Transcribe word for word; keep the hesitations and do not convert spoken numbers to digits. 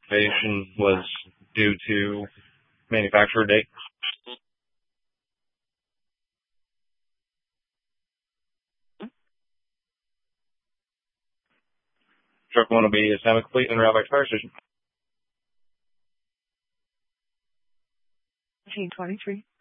Patient was due to manufacturer date. Truck one will be assignment complete and route back to fire station. fifteen twenty-three.